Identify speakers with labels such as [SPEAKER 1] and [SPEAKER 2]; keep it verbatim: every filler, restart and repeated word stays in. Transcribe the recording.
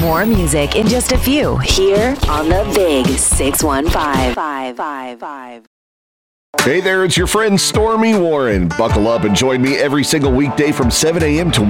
[SPEAKER 1] More music in just a few here on the Big six one five. Five, five, five.
[SPEAKER 2] Hey there, it's your friend Stormy Warren. Buckle up and join me every single weekday from seven a.m. to